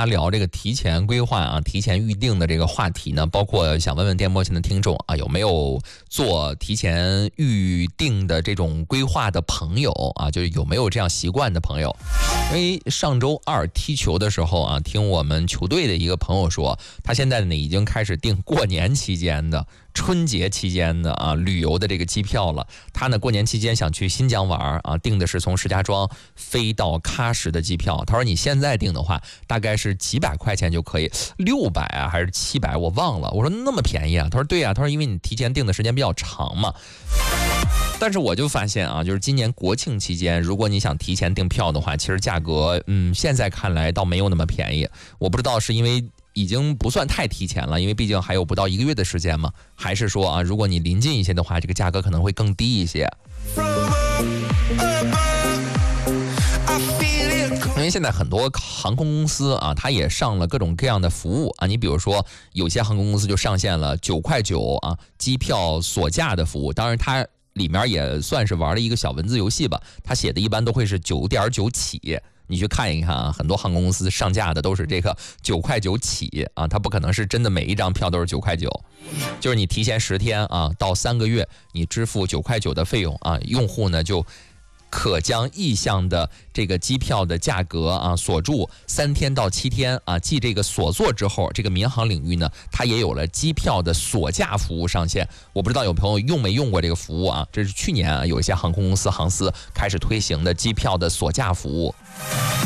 家聊这个提前规划啊、提前预定的这个话题呢，包括想问问电波前的听众啊，有没有做提前预定的这种规划的朋友啊，就是有没有这样习惯的朋友？因为上周二踢球的时候啊，听我们球队的一个朋友说，他现在呢已经开始订过年期间的、春节期间的啊旅游的这个机票了。他呢过年期间想去新疆玩啊，订的是从石家庄飞到喀什的机票。他说你现在订的话，大概是几百块钱就可以，600啊还是700我忘了。我说那么便宜啊？他说对啊，他说因为你提前订的时间比较长嘛。但是我就发现啊，就是今年国庆期间，如果你想提前订票的话，其实价格现在看来倒没有那么便宜。我不知道是因为已经不算太提前了，因为毕竟还有不到1个月的时间嘛，还是说啊，如果你临近一些的话，这个价格可能会更低一些。因为现在很多航空公司啊，它也上了各种各样的服务啊。你比如说，有些航空公司就上线了9块9啊机票锁价的服务。当然，它里面也算是玩了一个小文字游戏吧。它写的一般都会是9.9起。你去看一看啊，很多航空公司上架的都是这个9块9起啊，它不可能是真的每一张票都是9块9，就是你提前10天啊到3个月，你支付9块9的费用啊，用户呢就可将意向的这个机票的价格啊锁住3天到7天啊，继这个锁座之后，这个民航领域呢，它也有了机票的锁价服务上线。我不知道有朋友用没用过这个服务啊？这是去年啊有一些航空公司航司开始推行的机票的锁价服务。